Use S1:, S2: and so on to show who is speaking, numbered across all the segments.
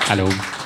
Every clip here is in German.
S1: Hallo.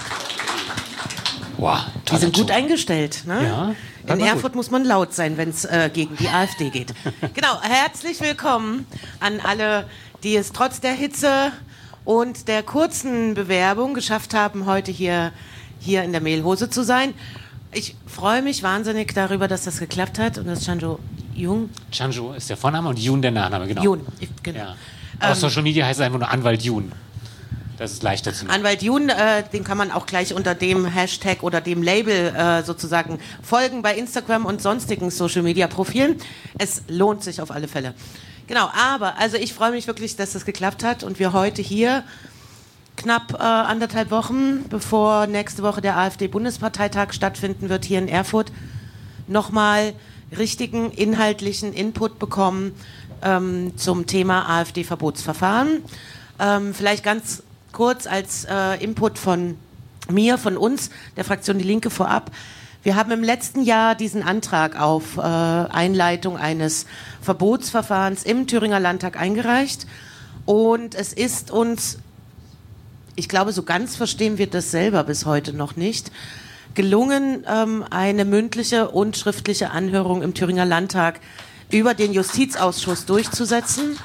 S1: Wow,
S2: die sind gut eingestellt. Ne?
S1: Ja,
S2: in Erfurt muss man laut sein, wenn es gegen die AfD geht. Genau, herzlich willkommen an alle, die es trotz der Hitze und der kurzen Bewerbung geschafft haben, heute hier in der Mehlhose zu sein. Ich freue mich wahnsinnig darüber, dass das geklappt hat und dass Chanjo Jung...
S1: Chanjo ist der Vorname und Jun der Nachname, genau.
S2: Jun, genau.
S1: Ja. Auf Social Media heißt es einfach nur Anwalt Jun. Das ist leichter zu machen.
S2: Anwalt Jun, den kann man auch gleich unter dem Hashtag oder dem Label sozusagen folgen bei Instagram und sonstigen Social-Media-Profilen. Es lohnt sich auf alle Fälle. Genau, aber also ich freue mich wirklich, dass das geklappt hat und wir heute hier knapp 1,5 Wochen, bevor nächste Woche der AfD-Bundesparteitag stattfinden wird, hier in Erfurt, nochmal richtigen inhaltlichen Input bekommen zum Thema AfD-Verbotsverfahren. Vielleicht ganz kurz als Input von mir, von uns, der Fraktion Die Linke vorab. Wir haben im letzten Jahr diesen Antrag auf Einleitung eines Verbotsverfahrens im Thüringer Landtag eingereicht und es ist uns, ich glaube, so ganz verstehen wir das selber bis heute noch nicht, gelungen, eine mündliche und schriftliche Anhörung im Thüringer Landtag über den Justizausschuss durchzusetzen.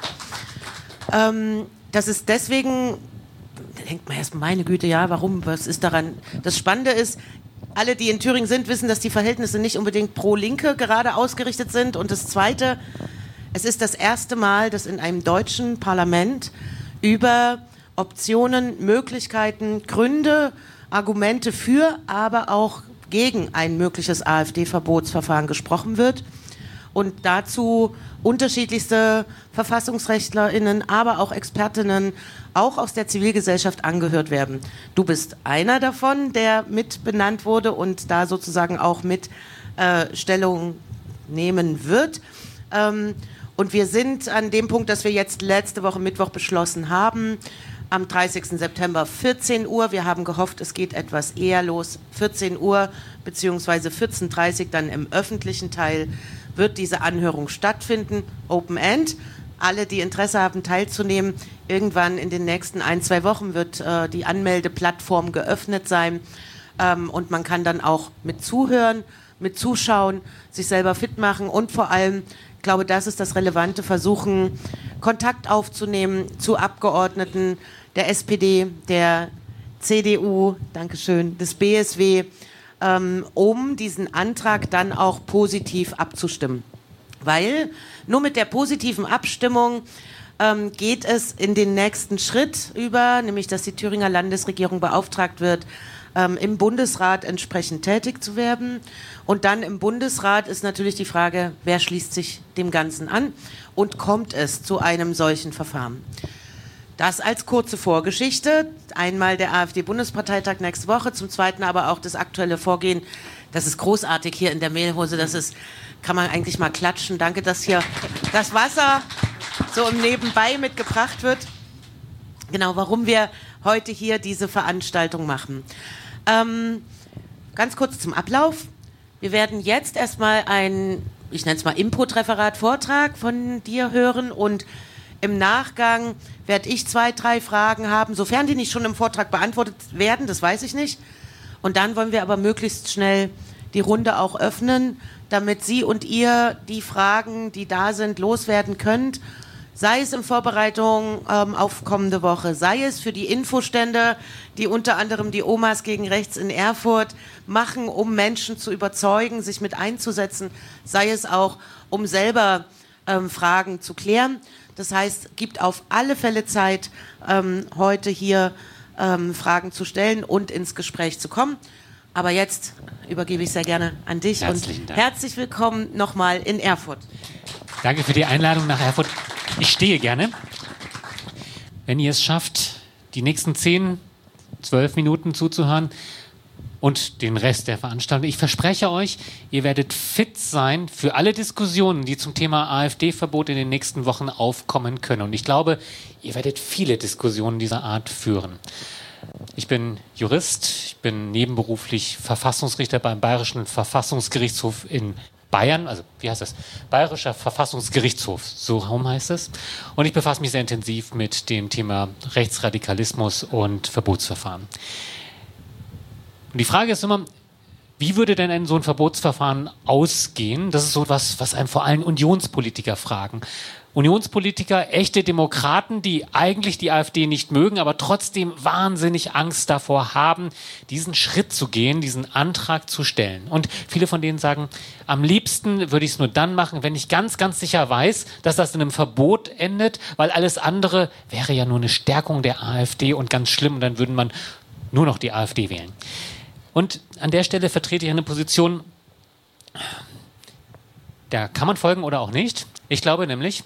S2: Das ist deswegen, da denkt man erst, meine Güte, ja, warum, was ist daran? Das Spannende ist, alle, die in Thüringen sind, wissen, dass die Verhältnisse nicht unbedingt pro Linke gerade ausgerichtet sind. Und das Zweite, es ist das erste Mal, dass in einem deutschen Parlament über Optionen, Möglichkeiten, Gründe, Argumente für, aber auch gegen ein mögliches AfD-Verbotsverfahren gesprochen wird. Und dazu unterschiedlichste VerfassungsrechtlerInnen, aber auch ExpertInnen, auch aus der Zivilgesellschaft angehört werden. Du bist einer davon, der mit benannt wurde und da sozusagen auch mit Stellung nehmen wird. Und wir sind an dem Punkt, dass wir jetzt letzte Woche Mittwoch beschlossen haben, am 30. September 14 Uhr. Wir haben gehofft, es geht etwas eher los. 14 Uhr beziehungsweise 14.30 Uhr dann im öffentlichen Teil wird diese Anhörung stattfinden, Open End. Alle, die Interesse haben, teilzunehmen, irgendwann in den nächsten 1-2 Wochen wird die Anmeldeplattform geöffnet sein und man kann dann auch mit zuhören, mit zuschauen, sich selber fit machen und vor allem, ich glaube, das ist das Relevante, versuchen, Kontakt aufzunehmen zu Abgeordneten der SPD, der CDU, Dankeschön, des BSW, um diesen Antrag dann auch positiv abzustimmen. Weil nur mit der positiven Abstimmung geht es in den nächsten Schritt über, nämlich dass die Thüringer Landesregierung beauftragt wird, im Bundesrat entsprechend tätig zu werden. Und dann im Bundesrat ist natürlich die Frage, wer schließt sich dem Ganzen an und kommt es zu einem solchen Verfahren. Das als kurze Vorgeschichte. Einmal der AfD-Bundesparteitag nächste Woche, zum Zweiten aber auch das aktuelle Vorgehen. Das ist großartig hier in der Mehlhose. Das ist, kann man eigentlich mal klatschen. Danke, dass hier das Wasser so im Nebenbei mitgebracht wird. Genau, warum wir heute hier diese Veranstaltung machen. Ganz kurz zum Ablauf. Wir werden jetzt erstmal ein, ich nenne es mal Input-Referat, Vortrag von dir hören und im Nachgang werde ich 2-3 Fragen haben, sofern die nicht schon im Vortrag beantwortet werden, das weiß ich nicht. Und dann wollen wir aber möglichst schnell die Runde auch öffnen, damit Sie und ihr die Fragen, die da sind, loswerden könnt. Sei es in Vorbereitung auf kommende Woche, sei es für die Infostände, die unter anderem die Omas gegen Rechts in Erfurt machen, um Menschen zu überzeugen, sich mit einzusetzen, sei es auch, um selber Fragen zu klären. Das heißt, gibt auf alle Fälle Zeit, heute hier Fragen zu stellen und ins Gespräch zu kommen. Aber jetzt übergebe ich sehr gerne an dich und herzlich willkommen nochmal in Erfurt.
S1: Danke für die Einladung nach Erfurt. Ich stehe gerne. Wenn ihr es schafft, die nächsten 10, 12 Minuten zuzuhören und den Rest der Veranstaltung. Ich verspreche euch, ihr werdet fit sein für alle Diskussionen, die zum Thema AfD-Verbot in den nächsten Wochen aufkommen können. Und ich glaube, ihr werdet viele Diskussionen dieser Art führen. Ich bin Jurist, ich bin nebenberuflich Verfassungsrichter beim Bayerischen Verfassungsgerichtshof in Bayern, also wie heißt das? Bayerischer Verfassungsgerichtshof, so rum heißt es. Und ich befasse mich sehr intensiv mit dem Thema Rechtsradikalismus und Verbotsverfahren. Und die Frage ist immer, wie würde denn so ein Verbotsverfahren ausgehen? Das ist so was einem vor allem Unionspolitiker fragen. Unionspolitiker, echte Demokraten, die eigentlich die AfD nicht mögen, aber trotzdem wahnsinnig Angst davor haben, diesen Schritt zu gehen, diesen Antrag zu stellen. Und viele von denen sagen, am liebsten würde ich es nur dann machen, wenn ich ganz, ganz sicher weiß, dass das in einem Verbot endet, weil alles andere wäre ja nur eine Stärkung der AfD und ganz schlimm und dann würde man nur noch die AfD wählen. Und an der Stelle vertrete ich eine Position, da kann man folgen oder auch nicht. Ich glaube nämlich,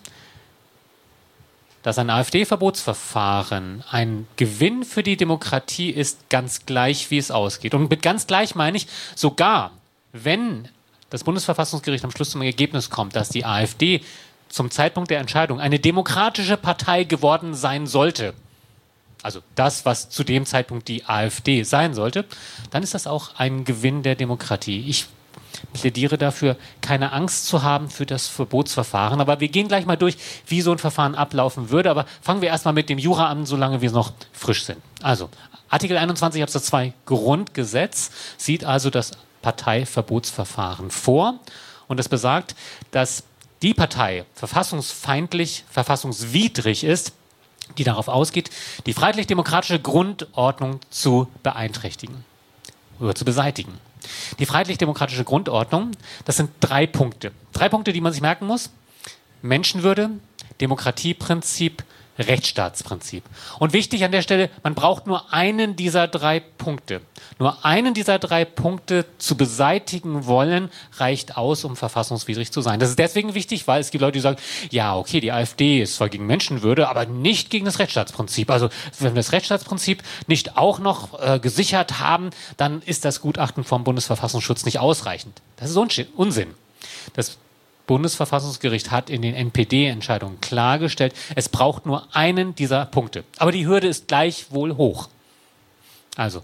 S1: dass ein AfD-Verbotsverfahren ein Gewinn für die Demokratie ist, ganz gleich, wie es ausgeht. Und mit ganz gleich meine ich, sogar wenn das Bundesverfassungsgericht am Schluss zum Ergebnis kommt, dass die AfD zum Zeitpunkt der Entscheidung eine demokratische Partei geworden sein sollte, also das, was zu dem Zeitpunkt die AfD sein sollte, dann ist das auch ein Gewinn der Demokratie. Ich plädiere dafür, keine Angst zu haben für das Verbotsverfahren. Aber wir gehen gleich mal durch, wie so ein Verfahren ablaufen würde. Aber fangen wir erstmal mit dem Jura an, solange wir noch frisch sind. Also, Artikel 21 Absatz 2 Grundgesetz sieht also das Parteiverbotsverfahren vor. Und das besagt, dass die Partei verfassungsfeindlich, verfassungswidrig ist, die darauf ausgeht, die freiheitlich-demokratische Grundordnung zu beeinträchtigen oder zu beseitigen. Die freiheitlich-demokratische Grundordnung, das sind 3 Punkte. 3 Punkte, die man sich merken muss. Menschenwürde, Demokratieprinzip, Rechtsstaatsprinzip. Und wichtig an der Stelle, man braucht nur einen dieser 3 Punkte. Nur einen dieser 3 Punkte zu beseitigen wollen, reicht aus, um verfassungswidrig zu sein. Das ist deswegen wichtig, weil es gibt Leute, die sagen, ja, okay, die AfD ist zwar gegen Menschenwürde, aber nicht gegen das Rechtsstaatsprinzip. Also wenn wir das Rechtsstaatsprinzip nicht auch noch gesichert haben, dann ist das Gutachten vom Bundesverfassungsschutz nicht ausreichend. Das ist Unsinn. Das Bundesverfassungsgericht hat in den NPD-Entscheidungen klargestellt, es braucht nur einen dieser Punkte. Aber die Hürde ist gleichwohl hoch. Also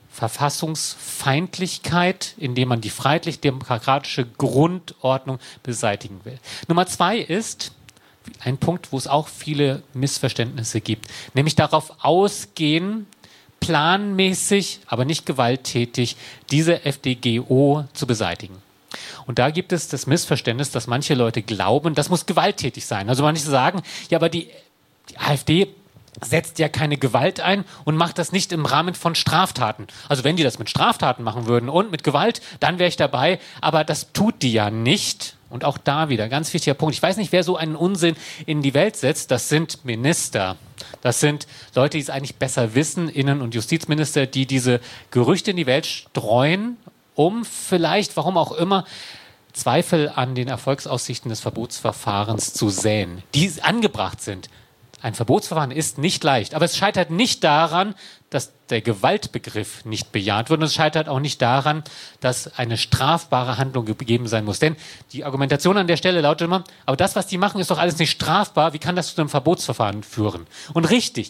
S1: Verfassungsfeindlichkeit, indem man die freiheitlich-demokratische Grundordnung beseitigen will. Nummer 2 ist ein Punkt, wo es auch viele Missverständnisse gibt, nämlich darauf ausgehen, planmäßig, aber nicht gewalttätig, diese FDGO zu beseitigen. Und da gibt es das Missverständnis, dass manche Leute glauben, das muss gewalttätig sein. Also manche sagen, ja, aber die AfD setzt ja keine Gewalt ein und macht das nicht im Rahmen von Straftaten. Also wenn die das mit Straftaten machen würden und mit Gewalt, dann wäre ich dabei. Aber das tut die ja nicht. Und auch da wieder, ganz wichtiger Punkt. Ich weiß nicht, wer so einen Unsinn in die Welt setzt. Das sind Minister. Das sind Leute, die es eigentlich besser wissen, Innen- und Justizminister, die diese Gerüchte in die Welt streuen, um vielleicht, warum auch immer, Zweifel an den Erfolgsaussichten des Verbotsverfahrens zu säen, die angebracht sind. Ein Verbotsverfahren ist nicht leicht, aber es scheitert nicht daran, dass der Gewaltbegriff nicht bejaht wird und es scheitert auch nicht daran, dass eine strafbare Handlung gegeben sein muss. Denn die Argumentation an der Stelle lautet immer, aber das, was die machen, ist doch alles nicht strafbar, wie kann das zu einem Verbotsverfahren führen? Und richtig,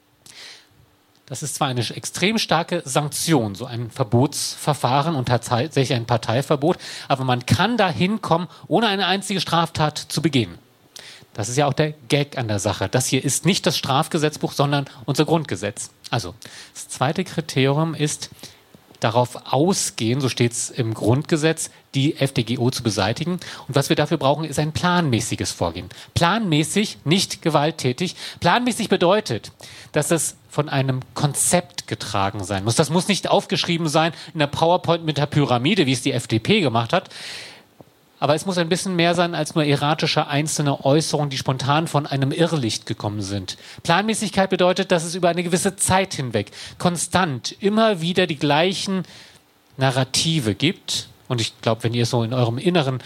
S1: das ist zwar eine extrem starke Sanktion, so ein Verbotsverfahren und tatsächlich ein Parteiverbot, aber man kann da hinkommen, ohne eine einzige Straftat zu begehen. Das ist ja auch der Gag an der Sache. Das hier ist nicht das Strafgesetzbuch, sondern unser Grundgesetz. Also, das zweite Kriterium ist, darauf ausgehen, so steht es im Grundgesetz, die FDGO zu beseitigen. Und was wir dafür brauchen, ist ein planmäßiges Vorgehen. Planmäßig, nicht gewalttätig. Planmäßig bedeutet, dass es von einem Konzept getragen sein muss. Das muss nicht aufgeschrieben sein in der PowerPoint mit der Pyramide, wie es die FDP gemacht hat. Aber es muss ein bisschen mehr sein als nur erratische einzelne Äußerungen, die spontan von einem Irrlicht gekommen sind. Planmäßigkeit bedeutet, dass es über eine gewisse Zeit hinweg konstant immer wieder die gleichen Narrative gibt. Und ich glaube, wenn ihr es so in eurem inneren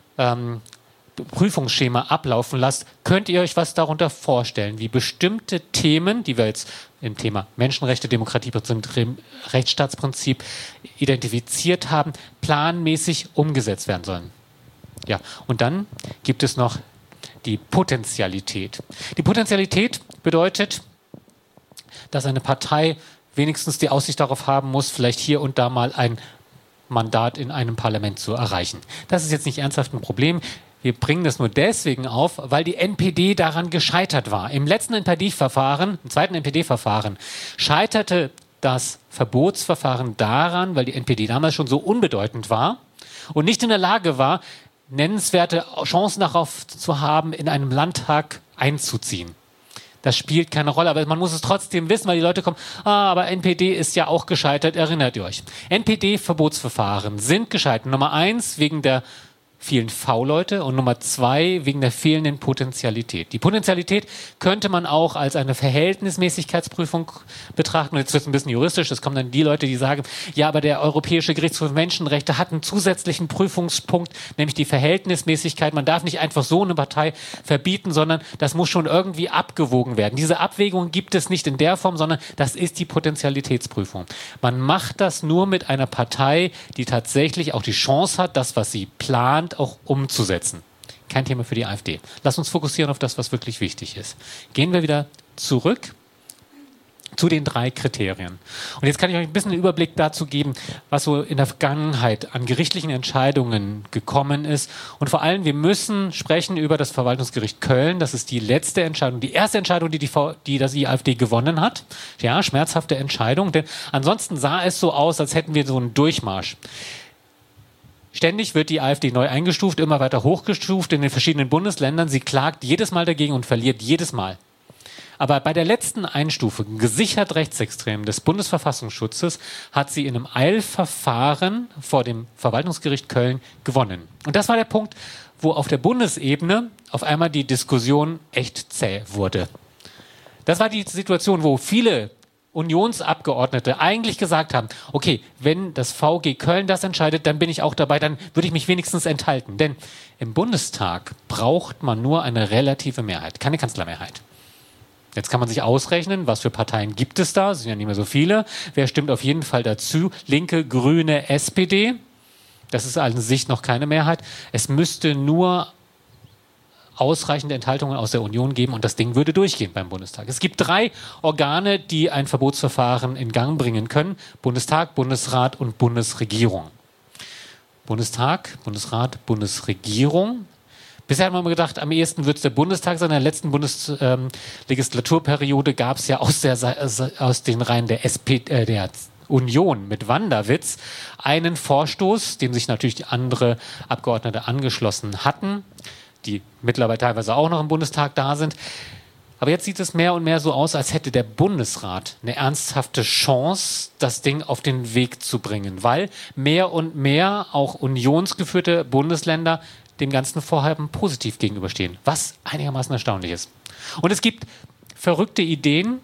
S1: Prüfungsschema ablaufen lasst, könnt ihr euch was darunter vorstellen, wie bestimmte Themen, die wir jetzt im Thema Menschenrechte, Demokratieprinzip, Rechtsstaatsprinzip identifiziert haben, planmäßig umgesetzt werden sollen. Ja, und dann gibt es noch die Potentialität. Die Potentialität bedeutet, dass eine Partei wenigstens die Aussicht darauf haben muss, vielleicht hier und da mal ein Mandat in einem Parlament zu erreichen. Das ist jetzt nicht ernsthaft ein Problem. Wir bringen das nur deswegen auf, weil die NPD daran gescheitert war. Im letzten NPD-Verfahren, im zweiten NPD-Verfahren, scheiterte das Verbotsverfahren daran, weil die NPD damals schon so unbedeutend war und nicht in der Lage war, nennenswerte Chancen darauf zu haben, in einem Landtag einzuziehen. Das spielt keine Rolle, aber man muss es trotzdem wissen, weil die Leute kommen, aber NPD ist ja auch gescheitert, erinnert ihr euch. NPD-Verbotsverfahren sind gescheitert. Nummer 1 wegen der vielen V-Leute und Nummer 2 wegen der fehlenden Potentialität. Die Potentialität könnte man auch als eine Verhältnismäßigkeitsprüfung betrachten. Und jetzt wird es ein bisschen juristisch, es kommen dann die Leute, die sagen, ja, aber der Europäische Gerichtshof für Menschenrechte hat einen zusätzlichen Prüfungspunkt, nämlich die Verhältnismäßigkeit. Man darf nicht einfach so eine Partei verbieten, sondern das muss schon irgendwie abgewogen werden. Diese Abwägung gibt es nicht in der Form, sondern das ist die Potentialitätsprüfung. Man macht das nur mit einer Partei, die tatsächlich auch die Chance hat, das, was sie plant, auch umzusetzen. Kein Thema für die AfD. Lass uns fokussieren auf das, was wirklich wichtig ist. Gehen wir wieder zurück zu den 3 Kriterien. Und jetzt kann ich euch ein bisschen einen Überblick dazu geben, was so in der Vergangenheit an gerichtlichen Entscheidungen gekommen ist. Und vor allem, wir müssen sprechen über das Verwaltungsgericht Köln. Das ist die letzte Entscheidung, die erste Entscheidung, die die AfD gewonnen hat. Ja, schmerzhafte Entscheidung, denn ansonsten sah es so aus, als hätten wir so einen Durchmarsch. Ständig wird die AfD neu eingestuft, immer weiter hochgestuft in den verschiedenen Bundesländern. Sie klagt jedes Mal dagegen und verliert jedes Mal. Aber bei der letzten Einstufung, gesichert rechtsextrem des Bundesverfassungsschutzes, hat sie in einem Eilverfahren vor dem Verwaltungsgericht Köln gewonnen. Und das war der Punkt, wo auf der Bundesebene auf einmal die Diskussion echt zäh wurde. Das war die Situation, wo viele Unionsabgeordnete eigentlich gesagt haben, okay, wenn das VG Köln das entscheidet, dann bin ich auch dabei, dann würde ich mich wenigstens enthalten. Denn im Bundestag braucht man nur eine relative Mehrheit, keine Kanzlermehrheit. Jetzt kann man sich ausrechnen, was für Parteien gibt es da, es sind ja nicht mehr so viele. Wer stimmt auf jeden Fall dazu? Linke, Grüne, SPD. Das ist an sich noch keine Mehrheit. Es müsste nur ausreichende Enthaltungen aus der Union geben und das Ding würde durchgehen beim Bundestag. Es gibt 3 Organe, die ein Verbotsverfahren in Gang bringen können. Bundestag, Bundesrat und Bundesregierung. Bundestag, Bundesrat, Bundesregierung. Bisher haben wir gedacht, am ehesten wird es der Bundestag sein. In der letzten Bundeslegislaturperiode gab es ja aus den Reihen der Union mit Wanderwitz einen Vorstoß, dem sich natürlich andere Abgeordnete angeschlossen hatten, die mittlerweile teilweise auch noch im Bundestag da sind. Aber jetzt sieht es mehr und mehr so aus, als hätte der Bundesrat eine ernsthafte Chance, das Ding auf den Weg zu bringen, weil mehr und mehr auch unionsgeführte Bundesländer dem ganzen Vorhaben positiv gegenüberstehen, was einigermaßen erstaunlich ist. Und es gibt verrückte Ideen,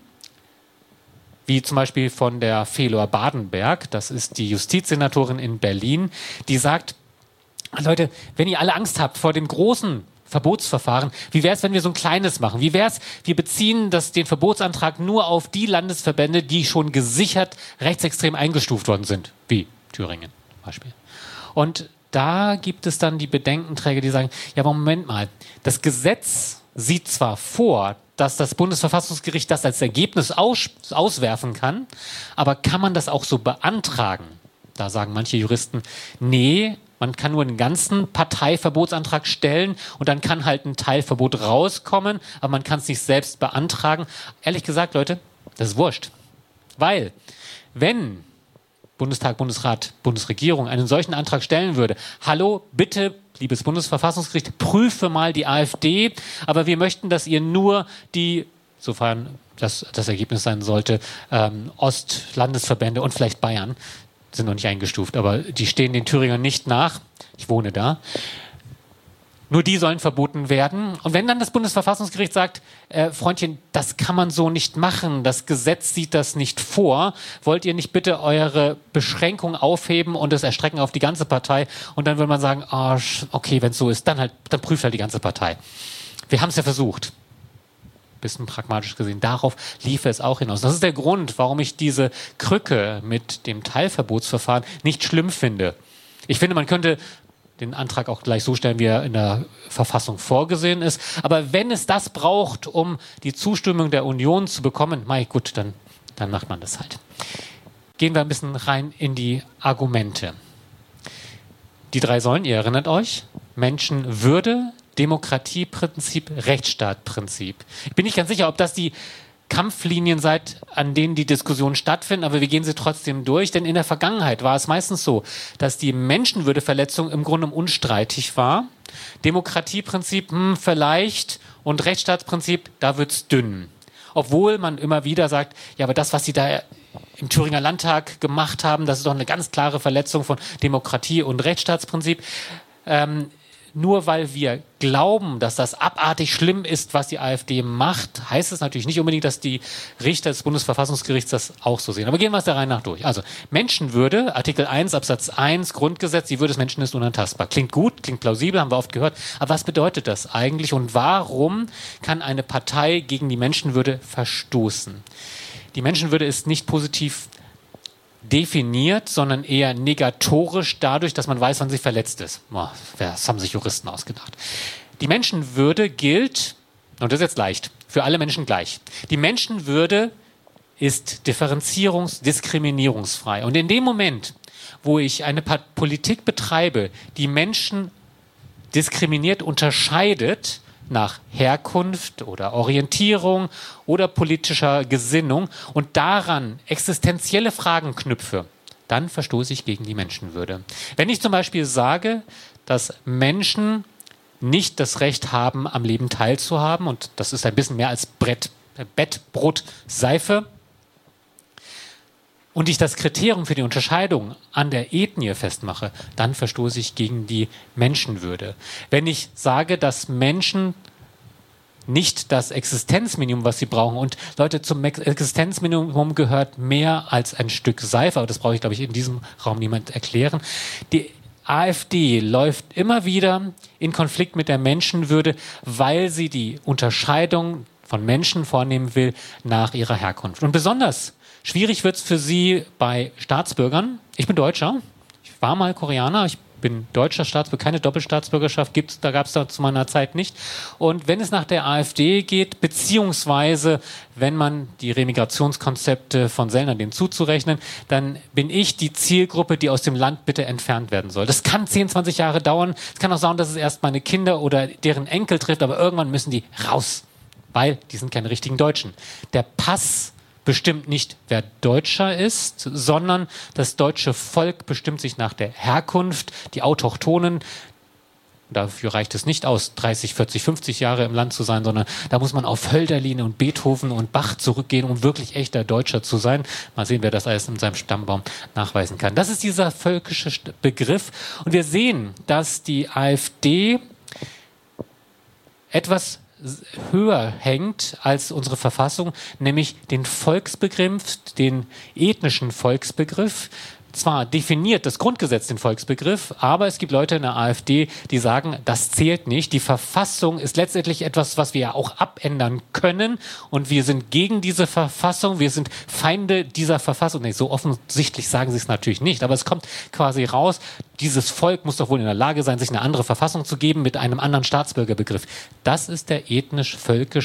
S1: wie zum Beispiel von der Felor Badenberg, das ist die Justizsenatorin in Berlin, die sagt, Leute, wenn ihr alle Angst habt vor dem großen Verbotsverfahren, wie wäre es, wenn wir so ein kleines machen? Wie wäre es, wir beziehen den Verbotsantrag nur auf die Landesverbände, die schon gesichert rechtsextrem eingestuft worden sind, wie Thüringen zum Beispiel. Und da gibt es dann die Bedenkenträger, die sagen, ja, aber Moment mal, das Gesetz sieht zwar vor, dass das Bundesverfassungsgericht das als Ergebnis auswerfen kann, aber kann man das auch so beantragen? Da sagen manche Juristen, nee, man kann nur einen ganzen Parteiverbotsantrag stellen und dann kann halt ein Teilverbot rauskommen, aber man kann es nicht selbst beantragen. Ehrlich gesagt, Leute, das ist wurscht. Weil, wenn Bundestag, Bundesrat, Bundesregierung einen solchen Antrag stellen würde, hallo, bitte, liebes Bundesverfassungsgericht, prüfe mal die AfD, aber wir möchten, dass ihr nur die, sofern das Ergebnis sein sollte, Ostlandesverbände und vielleicht Bayern, sind noch nicht eingestuft, aber die stehen den Thüringern nicht nach. Ich wohne da. Nur die sollen verboten werden. Und wenn dann das Bundesverfassungsgericht sagt, Freundchen, das kann man so nicht machen, das Gesetz sieht das nicht vor, wollt ihr nicht bitte eure Beschränkung aufheben und es erstrecken auf die ganze Partei? Und dann würde man sagen, oh, okay, wenn es so ist, dann prüft halt die ganze Partei. Wir haben es ja versucht. Bisschen pragmatisch gesehen. Darauf liefe es auch hinaus. Das ist der Grund, warum ich diese Krücke mit dem Teilverbotsverfahren nicht schlimm finde. Ich finde, man könnte den Antrag auch gleich so stellen, wie er in der Verfassung vorgesehen ist. Aber wenn es das braucht, um die Zustimmung der Union zu bekommen, gut, dann macht man das halt. Gehen wir ein bisschen rein in die Argumente. Die 3 Säulen, ihr erinnert euch, Menschenwürde, Demokratieprinzip, Rechtsstaatprinzip. Ich bin nicht ganz sicher, ob das die Kampflinien seid, an denen die Diskussionen stattfinden, aber wir gehen sie trotzdem durch, denn in der Vergangenheit war es meistens so, dass die Menschenwürdeverletzung im Grunde unstreitig war. Demokratieprinzip vielleicht und Rechtsstaatsprinzip, da wird's dünn. Obwohl man immer wieder sagt, ja, aber das, was sie da im Thüringer Landtag gemacht haben, das ist doch eine ganz klare Verletzung von Demokratie und Rechtsstaatsprinzip. Nur weil wir glauben, dass das abartig schlimm ist, was die AfD macht, heißt es natürlich nicht unbedingt, dass die Richter des Bundesverfassungsgerichts das auch so sehen. Aber gehen wir es der Reihe nach durch. Also Menschenwürde, Artikel 1, Absatz 1, Grundgesetz, die Würde des Menschen ist unantastbar. Klingt gut, klingt plausibel, haben wir oft gehört. Aber was bedeutet das eigentlich und warum kann eine Partei gegen die Menschenwürde verstoßen? Die Menschenwürde ist nicht positiv definiert, sondern eher negatorisch dadurch, dass man weiß, wann sie verletzt ist. Das haben sich Juristen ausgedacht. Die Menschenwürde gilt, und das ist jetzt leicht, für alle Menschen gleich. Die Menschenwürde ist diskriminierungsfrei. Und in dem Moment, wo ich eine Politik betreibe, die Menschen diskriminiert, unterscheidet, nach Herkunft oder Orientierung oder politischer Gesinnung und daran existenzielle Fragen knüpfe, dann verstoße ich gegen die Menschenwürde. Wenn ich zum Beispiel sage, dass Menschen nicht das Recht haben, am Leben teilzuhaben, und das ist ein bisschen mehr als Bett, Brot, Seife, und ich das Kriterium für die Unterscheidung an der Ethnie festmache, dann verstoße ich gegen die Menschenwürde. Wenn ich sage, dass Menschen nicht das Existenzminimum, was sie brauchen, und Leute, zum Existenzminimum gehört mehr als ein Stück Seife, aber das brauche ich, glaube ich, in diesem Raum niemand erklären. Die AfD läuft immer wieder in Konflikt mit der Menschenwürde, weil sie die Unterscheidung von Menschen vornehmen will nach ihrer Herkunft. Und besonders schwierig wird es für sie bei Staatsbürgern. Ich bin Deutscher, ich war mal Koreaner, ich bin deutscher Staatsbürger, keine Doppelstaatsbürgerschaft gab es da zu meiner Zeit nicht. Und wenn es nach der AfD geht, beziehungsweise wenn man die Remigrationskonzepte von Sellner denen zuzurechnen, dann bin ich die Zielgruppe, die aus dem Land bitte entfernt werden soll. Das kann 10, 20 Jahre dauern. Es kann auch sein, dass es erst meine Kinder oder deren Enkel trifft, aber irgendwann müssen die raus, weil die sind keine richtigen Deutschen. Der Pass bestimmt nicht, wer Deutscher ist, sondern das deutsche Volk bestimmt sich nach der Herkunft, die Autochtonen. Dafür reicht es nicht aus, 30, 40, 50 Jahre im Land zu sein, sondern da muss man auf Hölderlin und Beethoven und Bach zurückgehen, um wirklich echter Deutscher zu sein. Mal sehen, wer das alles in seinem Stammbaum nachweisen kann. Das ist dieser völkische Begriff. Und wir sehen, dass die AfD etwas höher hängt als unsere Verfassung, nämlich den Volksbegriff, den ethnischen Volksbegriff. Zwar definiert das Grundgesetz den Volksbegriff, aber es gibt Leute in der AfD, die sagen, das zählt nicht. Die Verfassung ist letztendlich etwas, was wir ja auch abändern können, und wir sind gegen diese Verfassung, wir sind Feinde dieser Verfassung. Nee, so offensichtlich sagen sie es natürlich nicht, aber es kommt quasi raus, dieses Volk muss doch wohl in der Lage sein, sich eine andere Verfassung zu geben mit einem anderen Staatsbürgerbegriff. Das ist der ethnische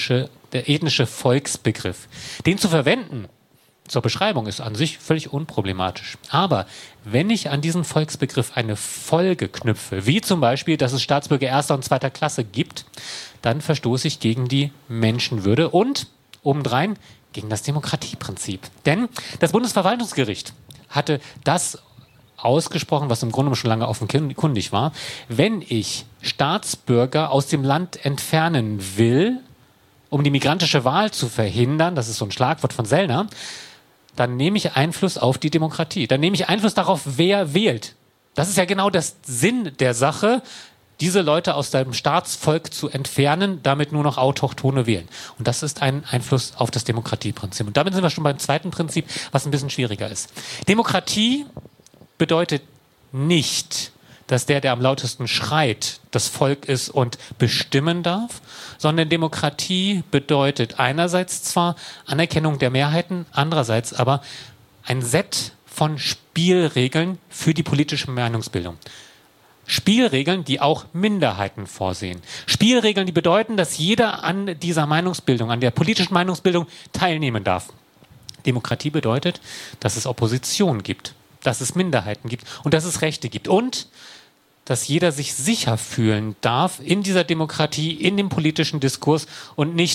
S1: Volksbegriff. Den zu verwenden zur Beschreibung ist an sich völlig unproblematisch. Aber wenn ich an diesen Volksbegriff eine Folge knüpfe, wie zum Beispiel, dass es Staatsbürger erster und zweiter Klasse gibt, dann verstoße ich gegen die Menschenwürde und obendrein gegen das Demokratieprinzip. Denn das Bundesverwaltungsgericht hatte das ausgesprochen, was im Grunde schon lange offenkundig war. Wenn ich Staatsbürger aus dem Land entfernen will, um die migrantische Wahl zu verhindern, das ist so ein Schlagwort von Sellner, dann nehme ich Einfluss auf die Demokratie. Dann nehme ich Einfluss darauf, wer wählt. Das ist ja genau der Sinn der Sache, diese Leute aus dem Staatsvolk zu entfernen, damit nur noch Autochtone wählen. Und das ist ein Einfluss auf das Demokratieprinzip. Und damit sind wir schon beim zweiten Prinzip, was ein bisschen schwieriger ist. Demokratie bedeutet nicht, dass der am lautesten schreit, das Volk ist und bestimmen darf, sondern Demokratie bedeutet einerseits zwar Anerkennung der Mehrheiten, andererseits aber ein Set von Spielregeln für die politische Meinungsbildung. Spielregeln, die auch Minderheiten vorsehen. Spielregeln, die bedeuten, dass jeder an dieser Meinungsbildung, an der politischen Meinungsbildung teilnehmen darf. Demokratie bedeutet, dass es Opposition gibt, dass es Minderheiten gibt und dass es Rechte gibt und dass jeder sich sicher fühlen darf in dieser Demokratie, in dem politischen Diskurs und nicht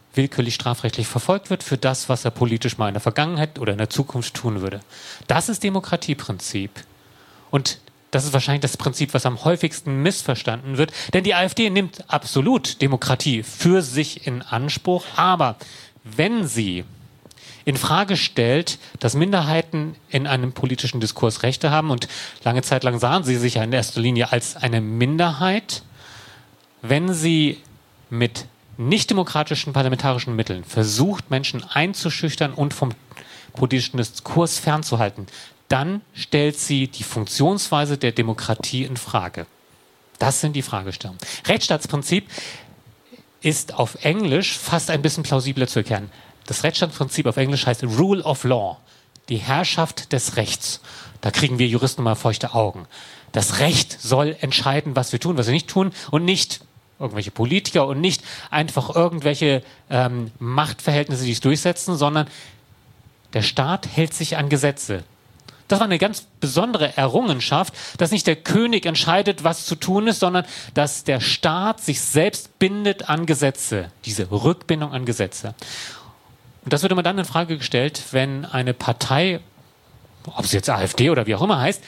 S1: willkürlich strafrechtlich verfolgt wird für das, was er politisch mal in der Vergangenheit oder in der Zukunft tun würde. Das ist Demokratieprinzip. Und das ist wahrscheinlich das Prinzip, was am häufigsten missverstanden wird. Denn die AfD nimmt absolut Demokratie für sich in Anspruch. Aber wenn sie in Frage stellt, dass Minderheiten in einem politischen Diskurs Rechte haben, und lange Zeit lang sahen sie sich ja in erster Linie als eine Minderheit, wenn sie mit nicht-demokratischen parlamentarischen Mitteln versucht, Menschen einzuschüchtern und vom politischen Diskurs fernzuhalten, dann stellt sie die Funktionsweise der Demokratie in Frage. Das sind die Fragestellungen. Rechtsstaatsprinzip ist auf Englisch fast ein bisschen plausibler zu erklären. Das Rechtsstaatsprinzip auf Englisch heißt Rule of Law, die Herrschaft des Rechts. Da kriegen wir Juristen mal feuchte Augen. Das Recht soll entscheiden, was wir tun, was wir nicht tun, und nicht irgendwelche Politiker und nicht einfach irgendwelche Machtverhältnisse, die es durchsetzen, sondern der Staat hält sich an Gesetze. Das war eine ganz besondere Errungenschaft, dass nicht der König entscheidet, was zu tun ist, sondern dass der Staat sich selbst bindet an Gesetze, diese Rückbindung an Gesetze. Und das wird immer dann in Frage gestellt, wenn eine Partei, ob sie jetzt AfD oder wie auch immer heißt,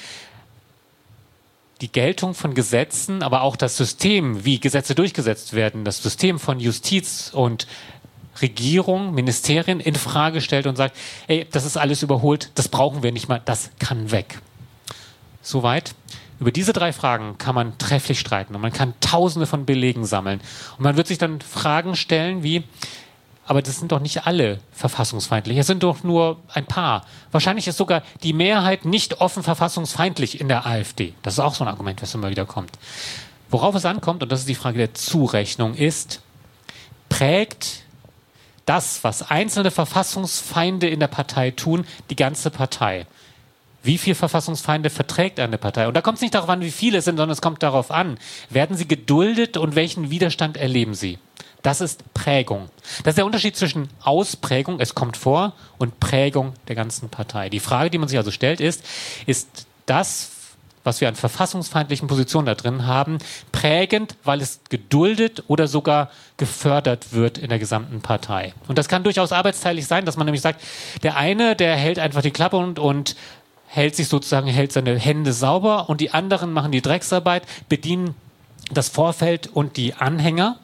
S1: die Geltung von Gesetzen, aber auch das System, wie Gesetze durchgesetzt werden, das System von Justiz und Regierung, Ministerien in Frage stellt und sagt, ey, das ist alles überholt, das brauchen wir nicht mal, das kann weg. Soweit. Über diese 3 Fragen kann man trefflich streiten und man kann Tausende von Belegen sammeln. Und man wird sich dann Fragen stellen wie, aber das sind doch nicht alle verfassungsfeindlich, es sind doch nur ein paar. Wahrscheinlich ist sogar die Mehrheit nicht offen verfassungsfeindlich in der AfD. Das ist auch so ein Argument, was immer wieder kommt. Worauf es ankommt, und das ist die Frage der Zurechnung, ist, prägt das, was einzelne Verfassungsfeinde in der Partei tun, die ganze Partei? Wie viele Verfassungsfeinde verträgt eine Partei? Und da kommt es nicht darauf an, wie viele es sind, sondern es kommt darauf an, werden sie geduldet und welchen Widerstand erleben sie? Das ist Prägung. Das ist der Unterschied zwischen Ausprägung, es kommt vor, und Prägung der ganzen Partei. Die Frage, die man sich also stellt, ist das, was wir an verfassungsfeindlichen Positionen da drin haben, prägend, weil es geduldet oder sogar gefördert wird in der gesamten Partei? Und das kann durchaus arbeitsteilig sein, dass man nämlich sagt, der eine, der hält einfach die Klappe und hält seine Hände sauber, und die anderen machen die Drecksarbeit, bedienen das Vorfeld und die Anhänger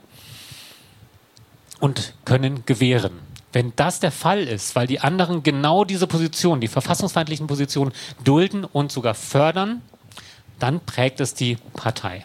S1: und können gewähren. Wenn das der Fall ist, weil die anderen genau diese Position, die verfassungsfeindlichen Positionen dulden und sogar fördern, dann prägt es die Partei.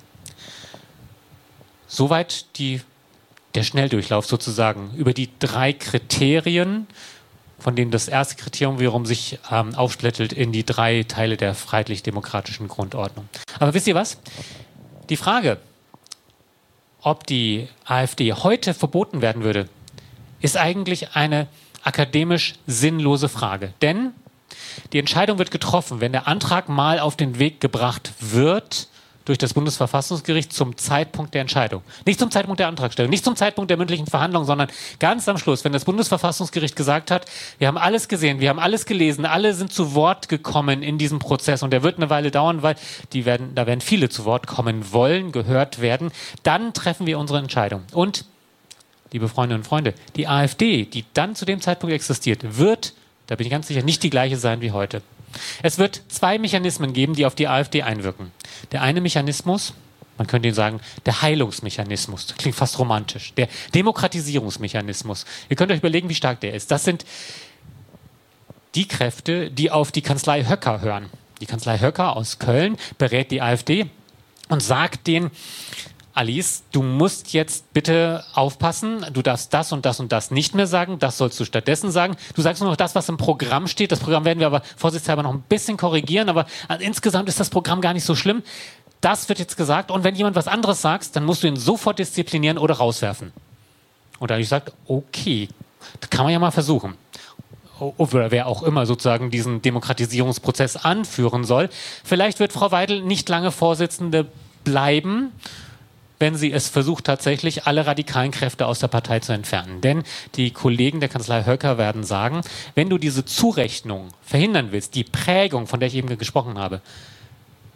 S1: Soweit der Schnelldurchlauf sozusagen über die 3 Kriterien, von denen das erste Kriterium wiederum sich aufsplittelt in die 3 Teile der freiheitlich-demokratischen Grundordnung. Aber wisst ihr was? Die Frage, ob die AfD heute verboten werden würde, ist eigentlich eine akademisch sinnlose Frage. Denn die Entscheidung wird getroffen, wenn der Antrag mal auf den Weg gebracht wird durch das Bundesverfassungsgericht zum Zeitpunkt der Entscheidung. Nicht zum Zeitpunkt der Antragstellung, nicht zum Zeitpunkt der mündlichen Verhandlung, sondern ganz am Schluss, wenn das Bundesverfassungsgericht gesagt hat, wir haben alles gesehen, wir haben alles gelesen, alle sind zu Wort gekommen in diesem Prozess, und der wird eine Weile dauern, weil da werden viele zu Wort kommen wollen, gehört werden, dann treffen wir unsere Entscheidung. Und, liebe Freundinnen und Freunde, die AfD, die dann zu dem Zeitpunkt existiert, wird, da bin ich ganz sicher, nicht die gleiche sein wie heute. Es wird 2 Mechanismen geben, die auf die AfD einwirken. Der eine Mechanismus, man könnte ihn sagen, der Heilungsmechanismus, das klingt fast romantisch, der Demokratisierungsmechanismus. Ihr könnt euch überlegen, wie stark der ist. Das sind die Kräfte, die auf die Kanzlei Höcker hören. Die Kanzlei Höcker aus Köln berät die AfD und sagt denen, Alice, du musst jetzt bitte aufpassen, du darfst das und das und das nicht mehr sagen, das sollst du stattdessen sagen. Du sagst nur noch das, was im Programm steht. Das Programm werden wir aber vorsichtshalber noch ein bisschen korrigieren, aber insgesamt ist das Programm gar nicht so schlimm. Das wird jetzt gesagt, und wenn jemand was anderes sagt, dann musst du ihn sofort disziplinieren oder rauswerfen. Und da habe ich gesagt, okay, das kann man ja mal versuchen. Oder wer auch immer sozusagen diesen Demokratisierungsprozess anführen soll. Vielleicht wird Frau Weidel nicht lange Vorsitzende bleiben, wenn sie es versucht, tatsächlich alle radikalen Kräfte aus der Partei zu entfernen. Denn die Kollegen der Kanzlei Höcker werden sagen, wenn du diese Zurechnung verhindern willst, die Prägung, von der ich eben gesprochen habe,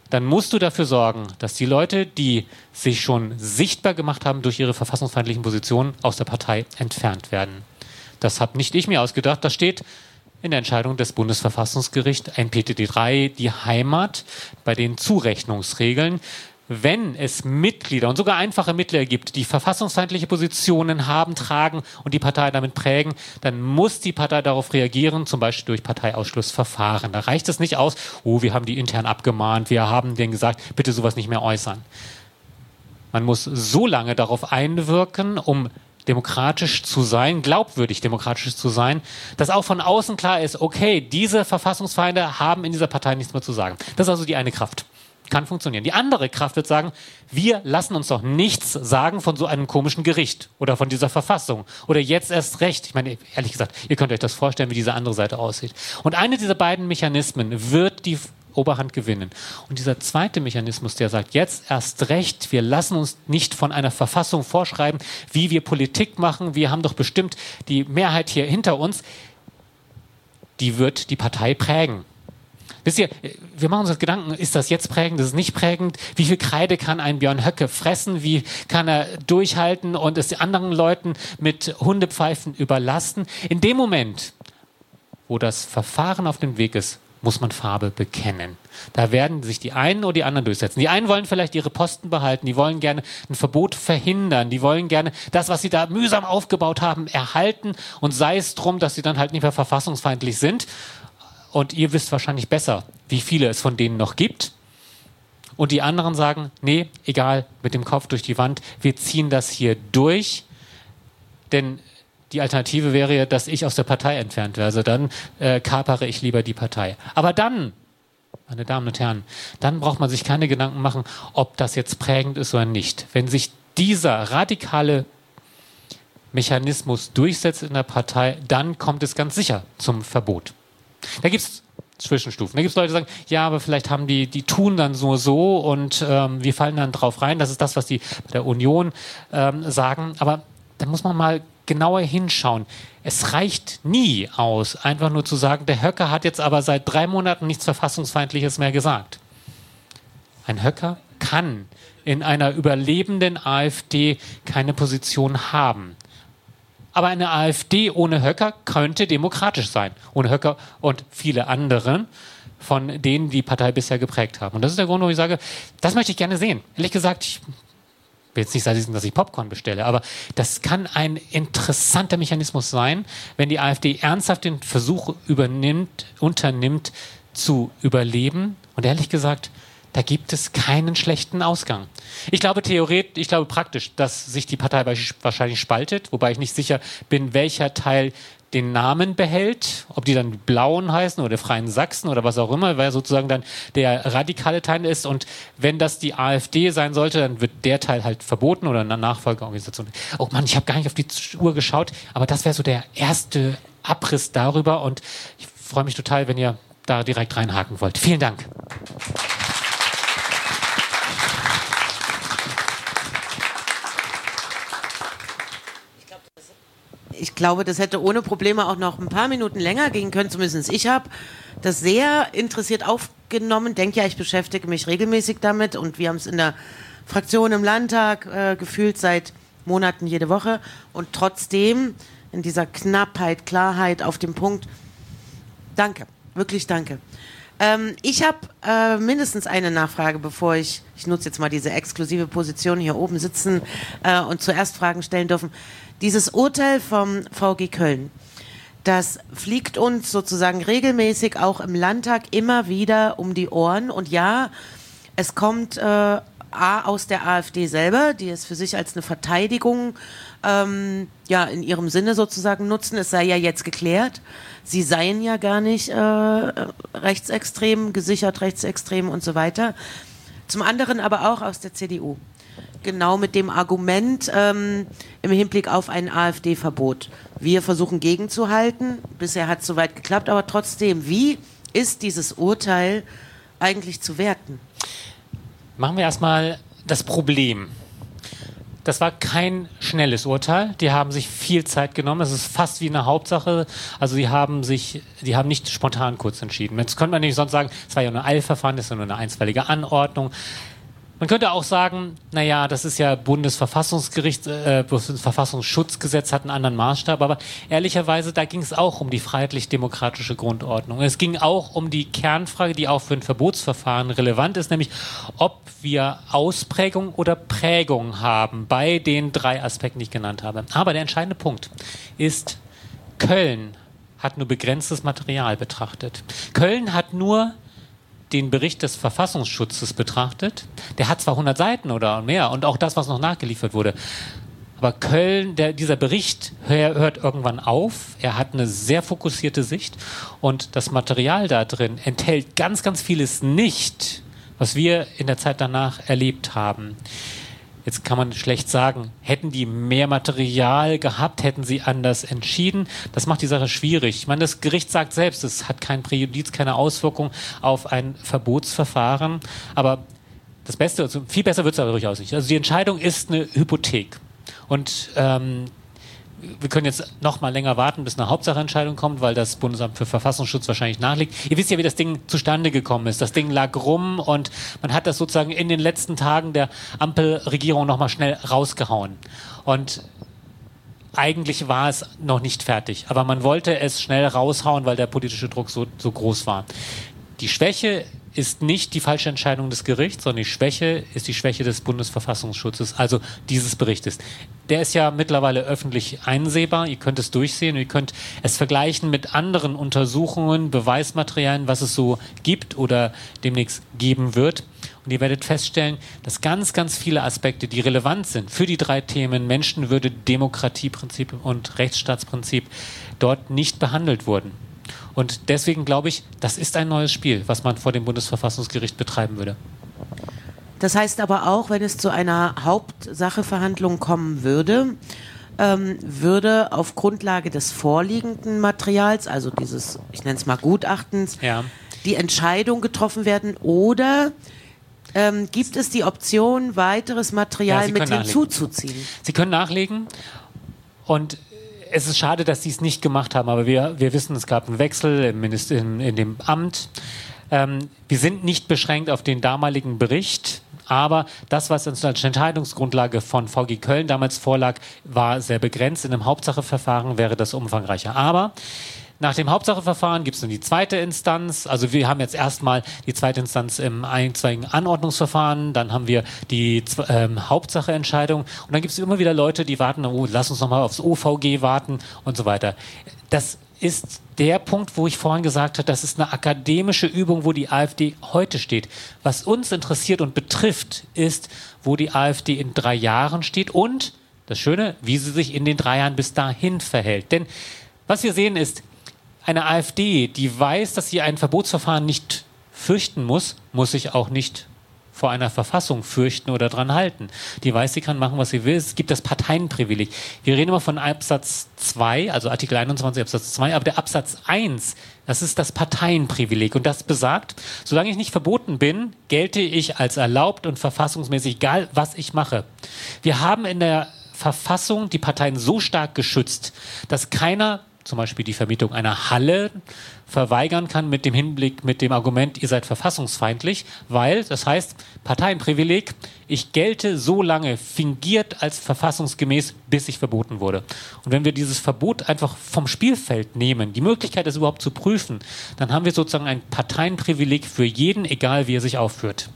S1: dann musst du dafür sorgen, dass die Leute, die sich schon sichtbar gemacht haben durch ihre verfassungsfeindlichen Positionen, aus der Partei entfernt werden. Das habe nicht ich mir ausgedacht, das steht in der Entscheidung des Bundesverfassungsgerichts, NPTD 3, die Heimat, bei den Zurechnungsregeln. Wenn es Mitglieder und sogar einfache Mitglieder gibt, die verfassungsfeindliche Positionen haben, tragen und die Partei damit prägen, dann muss die Partei darauf reagieren, zum Beispiel durch Parteiausschlussverfahren. Da reicht es nicht aus, oh, wir haben die intern abgemahnt, wir haben denen gesagt, bitte sowas nicht mehr äußern. Man muss so lange darauf einwirken, um demokratisch zu sein, glaubwürdig demokratisch zu sein, dass auch von außen klar ist, okay, diese Verfassungsfeinde haben in dieser Partei nichts mehr zu sagen. Das ist also die eine Kraft. Kann funktionieren. Die andere Kraft wird sagen, wir lassen uns doch nichts sagen von so einem komischen Gericht oder von dieser Verfassung oder jetzt erst recht. Ich meine, ehrlich gesagt, ihr könnt euch das vorstellen, wie diese andere Seite aussieht. Und eine dieser beiden Mechanismen wird die Oberhand gewinnen. Und dieser zweite Mechanismus, der sagt, jetzt erst recht, wir lassen uns nicht von einer Verfassung vorschreiben, wie wir Politik machen, wir haben doch bestimmt die Mehrheit hier hinter uns, die wird die Partei prägen. Wisst ihr, wir machen uns das Gedanken, ist das jetzt prägend, ist es nicht prägend? Wie viel Kreide kann ein Björn Höcke fressen? Wie kann er durchhalten und es anderen Leuten mit Hundepfeifen überlasten? In dem Moment, wo das Verfahren auf dem Weg ist, muss man Farbe bekennen. Da werden sich die einen oder die anderen durchsetzen. Die einen wollen vielleicht ihre Posten behalten, die wollen gerne ein Verbot verhindern, die wollen gerne das, was sie da mühsam aufgebaut haben, erhalten und sei es drum, dass sie dann halt nicht mehr verfassungsfeindlich sind. Und ihr wisst wahrscheinlich besser, wie viele es von denen noch gibt. Und die anderen sagen, nee, egal, mit dem Kopf durch die Wand, wir ziehen das hier durch. Denn die Alternative wäre ja, dass ich aus der Partei entfernt werde. Also dann kapere ich lieber die Partei. Aber dann, meine Damen und Herren, dann braucht man sich keine Gedanken machen, ob das jetzt prägend ist oder nicht. Wenn sich dieser radikale Mechanismus durchsetzt in der Partei, dann kommt es ganz sicher zum Verbot. Da gibt es Zwischenstufen. Da gibt es Leute, die sagen, ja, aber vielleicht haben die tun dann so und wir fallen dann drauf rein. Das ist das, was die bei der Union sagen. Aber da muss man mal genauer hinschauen. Es reicht nie aus, einfach nur zu sagen, der Höcker hat jetzt aber seit 3 Monaten nichts Verfassungsfeindliches mehr gesagt. Ein Höcker kann in einer überlebenden AfD keine Position haben. Aber eine AfD ohne Höcker könnte demokratisch sein. Ohne Höcker und viele andere von denen die Partei bisher geprägt haben. Und das ist der Grund, warum ich sage, das möchte ich gerne sehen. Ehrlich gesagt, ich will jetzt nicht sagen, dass ich Popcorn bestelle, aber das kann ein interessanter Mechanismus sein, wenn die AfD ernsthaft den Versuch unternimmt, zu überleben. Und ehrlich gesagt, da gibt es keinen schlechten Ausgang. Ich glaube praktisch, dass sich die Partei wahrscheinlich spaltet, wobei ich nicht sicher bin, welcher Teil den Namen behält, ob die dann Blauen heißen oder Freien Sachsen oder was auch immer, weil sozusagen dann der radikale Teil ist. Und wenn das die AfD sein sollte, dann wird der Teil halt verboten oder eine Nachfolgeorganisation. Oh Mann, ich habe gar nicht auf die Uhr geschaut, aber das wäre so der erste Abriss darüber und ich freue mich total, wenn ihr da direkt reinhaken wollt. Vielen Dank.
S2: Ich glaube, das hätte ohne Probleme auch noch ein paar Minuten länger gehen können, zumindest ich habe das sehr interessiert aufgenommen. Denke ja, ich beschäftige mich regelmäßig damit und wir haben es in der Fraktion im Landtag gefühlt seit Monaten jede Woche und trotzdem in dieser Knappheit, Klarheit auf dem Punkt. Danke, wirklich danke. Ich habe mindestens eine Nachfrage, bevor ich nutze jetzt mal diese exklusive Position hier oben sitzen und zuerst Fragen stellen dürfen. Dieses Urteil vom VG Köln, das fliegt uns sozusagen regelmäßig auch im Landtag immer wieder um die Ohren. Und ja, es kommt aus der AfD selber, die es für sich als eine Verteidigung in ihrem Sinne sozusagen nutzen. Es sei ja jetzt geklärt, sie seien ja gar nicht rechtsextrem, gesichert rechtsextrem und so weiter. Zum anderen aber auch aus der CDU. Genau mit dem Argument im Hinblick auf ein AfD-Verbot. Wir versuchen gegenzuhalten. Bisher hat es soweit geklappt, aber trotzdem, wie ist dieses Urteil eigentlich zu werten?
S1: Machen wir erstmal das Problem. das war kein schnelles Urteil. Die haben sich viel Zeit genommen. Es ist fast wie eine Hauptsache. Also die haben nicht spontan kurz entschieden. Jetzt könnte man nicht sonst sagen, es war ja nur ein Eilverfahren, das ist ja nur eine einstweilige Anordnung. Man könnte auch sagen, naja, das ist ja Bundesverfassungsgericht, Verfassungsschutzgesetz hat einen anderen Maßstab, aber ehrlicherweise, da ging es auch um die freiheitlich-demokratische Grundordnung. Es ging auch um die Kernfrage, die auch für ein Verbotsverfahren relevant ist, nämlich ob wir Ausprägung oder Prägung haben bei den 3 Aspekten, die ich genannt habe. Aber der entscheidende Punkt ist, Köln hat nur begrenztes Material betrachtet. Köln hat nur den Bericht des Verfassungsschutzes betrachtet. Der hat zwar 100 Seiten oder mehr und auch das, was noch nachgeliefert wurde. Aber Köln, dieser Bericht hört irgendwann auf. Er hat eine sehr fokussierte Sicht und das Material da drin enthält ganz, ganz vieles nicht, was wir in der Zeit danach erlebt haben. Jetzt kann man schlecht sagen, hätten die mehr Material gehabt, hätten sie anders entschieden. Das macht die Sache schwierig. Ich meine, das Gericht sagt selbst, es hat kein Präjudiz, keine Auswirkung auf ein Verbotsverfahren. Aber das Beste, also viel besser wird es aber durchaus nicht. Also die Entscheidung ist eine Hypothek. Und wir können jetzt noch mal länger warten, bis eine Hauptsacheentscheidung kommt, weil das Bundesamt für Verfassungsschutz wahrscheinlich nachliegt. Ihr wisst ja, wie das Ding zustande gekommen ist. Das Ding lag rum und man hat das sozusagen in den letzten Tagen der Ampelregierung noch mal schnell rausgehauen. Und eigentlich war es noch nicht fertig, aber man wollte es schnell raushauen, weil der politische Druck so groß war. Die Schwäche ist nicht die falsche Entscheidung des Gerichts, sondern die Schwäche ist die Schwäche des Bundesverfassungsschutzes, also dieses Berichtes. Der ist ja mittlerweile öffentlich einsehbar, ihr könnt es durchsehen und ihr könnt es vergleichen mit anderen Untersuchungen, Beweismaterialien, was es so gibt oder demnächst geben wird. Und ihr werdet feststellen, dass ganz, ganz viele Aspekte, die relevant sind für die 3 Themen Menschenwürde, Demokratieprinzip und Rechtsstaatsprinzip, dort nicht behandelt wurden. Und deswegen glaube ich, das ist ein neues Spiel, was man vor dem Bundesverfassungsgericht betreiben würde.
S2: Das heißt aber auch, wenn es zu einer Hauptsacheverhandlung kommen würde, würde auf Grundlage des vorliegenden Materials, also dieses, ich nenne es mal Gutachtens, die Entscheidung getroffen werden oder gibt es die Option, weiteres Material mit hinzuzuziehen?
S1: Sie können nachlegen und es ist schade, dass sie es nicht gemacht haben, aber wir wissen, es gab einen Wechsel in dem Amt. Wir sind nicht beschränkt auf den damaligen Bericht, aber das, was uns als Entscheidungsgrundlage von VG Köln damals vorlag, war sehr begrenzt. In einem Hauptsacheverfahren wäre das umfangreicher. Aber nach dem Hauptsacheverfahren gibt es dann die zweite Instanz. Also wir haben jetzt erstmal die zweite Instanz im einstweiligen Anordnungsverfahren, dann haben wir die Hauptsacheentscheidung und dann gibt es immer wieder Leute, die warten, oh, lass uns nochmal aufs OVG warten und so weiter. Das ist der Punkt, wo ich vorhin gesagt habe, das ist eine akademische Übung, wo die AfD heute steht. Was uns interessiert und betrifft, ist, wo die AfD in 3 Jahren steht und, das Schöne, wie sie sich in den 3 Jahren bis dahin verhält. Denn was wir sehen ist, eine AfD, die weiß, dass sie ein Verbotsverfahren nicht fürchten muss, muss sich auch nicht vor einer Verfassung fürchten oder dran halten. Die weiß, sie kann machen, was sie will. Es gibt das Parteienprivileg. Wir reden immer von Absatz 2, also Artikel 21 Absatz 2, aber der Absatz 1, das ist das Parteienprivileg. Und das besagt, solange ich nicht verboten bin, gelte ich als erlaubt und verfassungsmäßig, egal was ich mache. Wir haben in der Verfassung die Parteien so stark geschützt, dass keiner zum Beispiel die Vermietung einer Halle verweigern kann mit dem Hinblick, mit dem Argument, ihr seid verfassungsfeindlich, weil, das heißt, Parteienprivileg, ich gelte so lange fingiert als verfassungsgemäß, bis ich verboten wurde. Und wenn wir dieses Verbot einfach vom Spielfeld nehmen, die Möglichkeit, das überhaupt zu prüfen, dann haben wir sozusagen ein Parteienprivileg für jeden, egal wie er sich aufführt.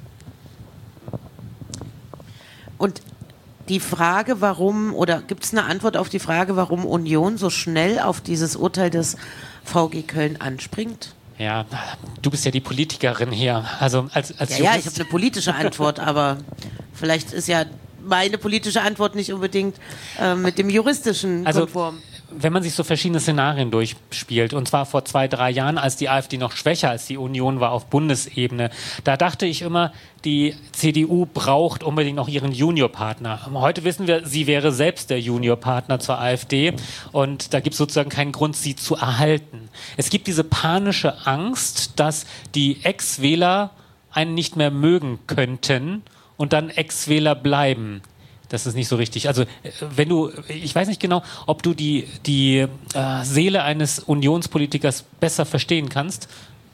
S2: Und die Frage, warum, oder gibt es eine Antwort auf die Frage, warum Union so schnell auf dieses Urteil des VG Köln anspringt?
S1: Ja, du bist ja die Politikerin hier. Also als Jurist.
S2: Ja, ich habe eine politische Antwort, aber vielleicht ist ja meine politische Antwort nicht unbedingt mit dem juristischen konform.
S1: Wenn man sich so verschiedene Szenarien durchspielt, und zwar vor 2, 3 Jahren, als die AfD noch schwächer als die Union war auf Bundesebene, da dachte ich immer, die CDU braucht unbedingt noch ihren Juniorpartner. Heute wissen wir, sie wäre selbst der Juniorpartner zur AfD und da gibt es sozusagen keinen Grund, sie zu erhalten. Es gibt diese panische Angst, dass die Ex-Wähler einen nicht mehr mögen könnten und dann Ex-Wähler bleiben. das ist nicht so richtig. Also ich weiß nicht genau, ob du die Seele eines Unionspolitikers besser verstehen kannst.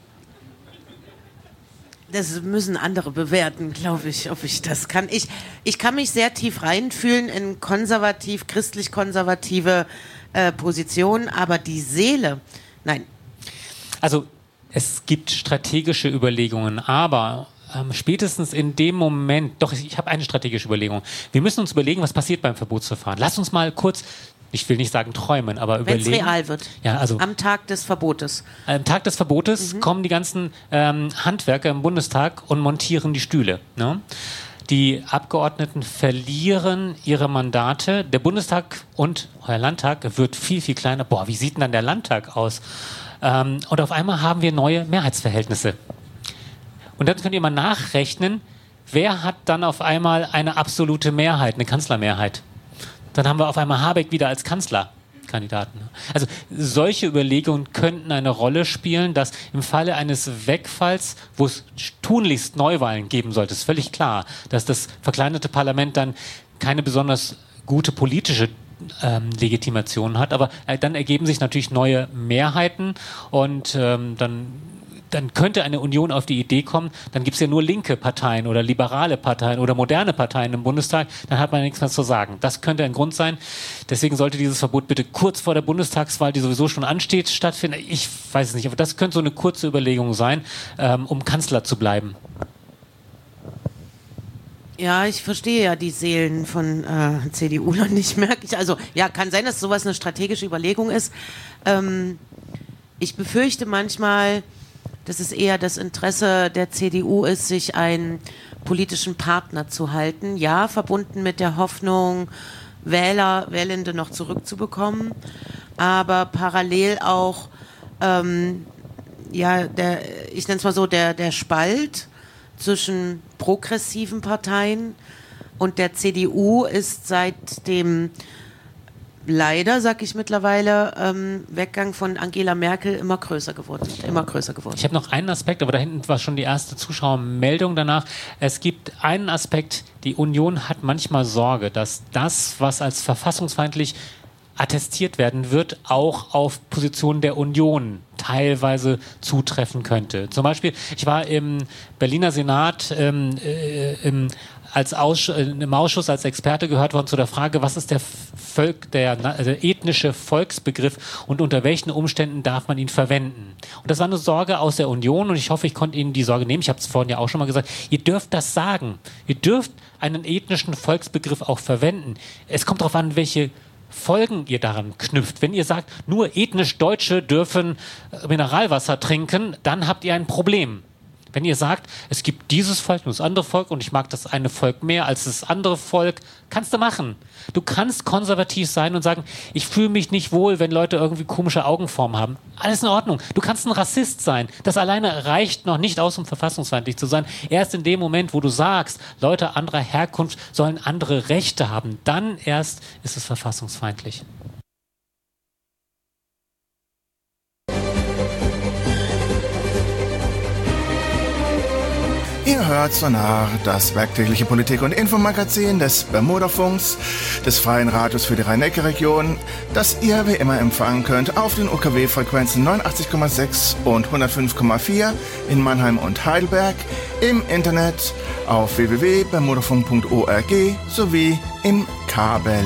S2: Das müssen andere bewerten, glaube ich, ob ich das kann. Ich kann mich sehr tief reinfühlen in christlich-konservative Positionen, aber die Seele, nein.
S1: Also es gibt strategische Überlegungen, aber spätestens in dem Moment, doch, ich habe eine strategische Überlegung. Wir müssen uns überlegen, was passiert beim Verbotsverfahren. Lass uns mal kurz, ich will nicht sagen träumen, aber überlegen.
S2: Wenn es real wird.
S1: Ja, also
S2: am Tag des Verbotes.
S1: Am Tag des Verbotes kommen die ganzen Handwerker im Bundestag und montieren die Stühle. Ne? Die Abgeordneten verlieren ihre Mandate. Der Bundestag und euer Landtag wird viel, viel kleiner. Boah, wie sieht denn dann der Landtag aus? Und auf einmal haben wir neue Mehrheitsverhältnisse. Und dann könnt ihr mal nachrechnen, wer hat dann auf einmal eine absolute Mehrheit, eine Kanzlermehrheit. Dann haben wir auf einmal Habeck wieder als Kanzlerkandidaten. Also solche Überlegungen könnten eine Rolle spielen, dass im Falle eines Wegfalls, wo es tunlichst Neuwahlen geben sollte, ist völlig klar, dass das verkleinerte Parlament dann keine besonders gute politische Legitimation hat, aber dann ergeben sich natürlich neue Mehrheiten und dann könnte eine Union auf die Idee kommen, dann gibt es ja nur linke Parteien oder liberale Parteien oder moderne Parteien im Bundestag, dann hat man nichts mehr zu sagen. Das könnte ein Grund sein. Deswegen sollte dieses Verbot bitte kurz vor der Bundestagswahl, die sowieso schon ansteht, stattfinden. Ich weiß es nicht, aber das könnte so eine kurze Überlegung sein, um Kanzler zu bleiben.
S2: Ja, ich verstehe ja die Seelen von CDU-Lern nicht, merke ich. Also ja, kann sein, dass sowas eine strategische Überlegung ist. Ich befürchte manchmal, dass es eher das Interesse der CDU ist, sich einen politischen Partner zu halten. Ja, verbunden mit der Hoffnung, Wählende noch zurückzubekommen, aber parallel auch, ich nenne es mal so, der Spalt zwischen progressiven Parteien und der CDU ist seit dem leider, sag ich mittlerweile, Weggang von Angela Merkel immer größer geworden. Ich
S1: habe noch einen Aspekt, aber da hinten war schon die erste Zuschauermeldung danach. Es gibt einen Aspekt, die Union hat manchmal Sorge, dass das, was als verfassungsfeindlich attestiert werden wird, auch auf Positionen der Union teilweise zutreffen könnte. Zum Beispiel, ich war im Berliner Senat im Ausschuss als Experte gehört worden zu der Frage, was ist der ethnische Volksbegriff und unter welchen Umständen darf man ihn verwenden. Und das war eine Sorge aus der Union und ich hoffe, ich konnte Ihnen die Sorge nehmen. Ich habe es vorhin ja auch schon mal gesagt. Ihr dürft das sagen. Ihr dürft einen ethnischen Volksbegriff auch verwenden. Es kommt darauf an, welche Folgen ihr daran knüpft. Wenn ihr sagt, nur ethnisch Deutsche dürfen Mineralwasser trinken, dann habt ihr ein Problem. Wenn ihr sagt, es gibt dieses Volk und das andere Volk und ich mag das eine Volk mehr als das andere Volk, kannst du machen. Du kannst konservativ sein und sagen, ich fühle mich nicht wohl, wenn Leute irgendwie komische Augenformen haben. Alles in Ordnung. Du kannst ein Rassist sein. Das alleine reicht noch nicht aus, um verfassungsfeindlich zu sein. Erst in dem Moment, wo du sagst, Leute anderer Herkunft sollen andere Rechte haben, dann erst ist es verfassungsfeindlich.
S3: Ihr hört Sonar, das werktägliche Politik- und Infomagazin des Bermudafunks, des Freien Radios für die Rhein-Neckar-Region, das ihr wie immer empfangen könnt auf den UKW-Frequenzen 89,6 und 105,4 in Mannheim und Heidelberg, im Internet auf www.bermudafunk.org sowie im Kabel.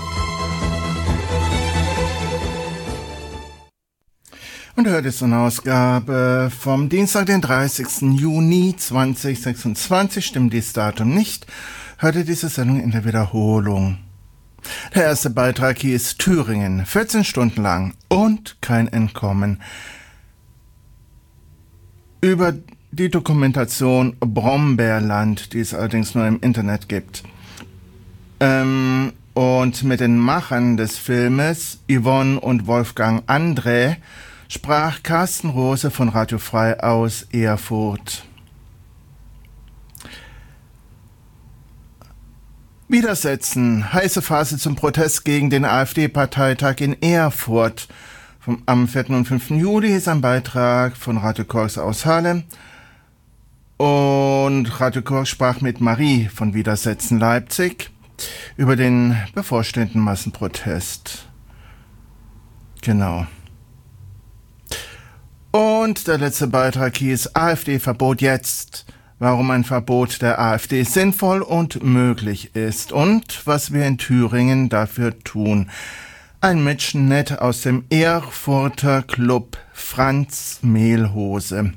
S3: Und hört jetzt eine Ausgabe vom Dienstag, den 30. Juni 2026. Stimmt dieses Datum nicht, hört ihr diese Sendung in der Wiederholung. Der erste Beitrag hier ist Thüringen, 14 Stunden lang und kein Entkommen. Über die Dokumentation Brombeerland, die es allerdings nur im Internet gibt. Und mit den Machern des Filmes, Yvonne und Wolfgang Andrä, sprach Carsten Rose von Radio Frei aus Erfurt. Widersetzen. Heiße Phase zum Protest gegen den AfD-Parteitag in Erfurt. Am 4. und 5. Juli ist ein Beitrag von Radio Korks aus Halle. Und Radio Korks sprach mit Marie von Widersetzen Leipzig. über den bevorstehenden Massenprotest. Genau. Und der letzte Beitrag hieß AfD-Verbot jetzt. Warum ein Verbot der AfD sinnvoll und möglich ist und was wir in Thüringen dafür tun. Ein Mitschnitt aus dem Erfurter Club Franz Mehlhose.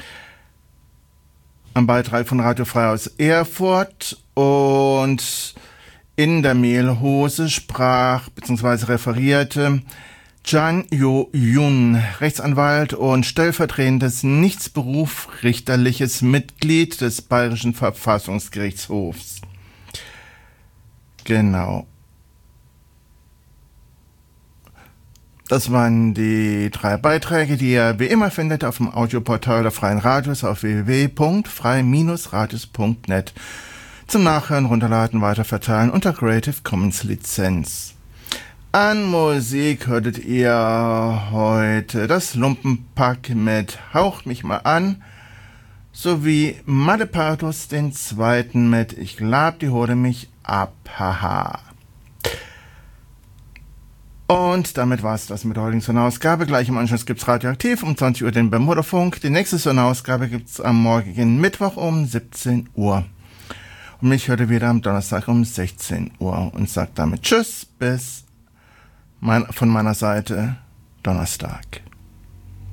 S3: Ein Beitrag von Radio Frei aus Erfurt, und in der Mehlhose sprach bzw. referierte Chan Yo-Yun, Rechtsanwalt und stellvertretendes nichtsberufsrichterliches Mitglied des Bayerischen Verfassungsgerichtshofs. Genau. Das waren die 3 Beiträge, die ihr wie immer findet auf dem Audioportal der Freien Radios auf www.frei-radios.net. Zum Nachhören, Runterladen, Weiterverteilen unter Creative Commons Lizenz. An Musik hörtet ihr heute das Lumpenpack mit Haucht mich mal an, sowie Madepathos den zweiten mit Ich glaub, die hole mich ab, haha. Und damit war es das mit der heutigen Sonderausgabe. Gleich im Anschluss gibt's Radioaktiv um 20 Uhr den Bermuda-Funk. Die nächste Sonderausgabe gibt's am morgigen Mittwoch um 17 Uhr. Und mich hört ihr wieder am Donnerstag um 16 Uhr und sagt damit Tschüss, bis von meiner Seite Donnerstag.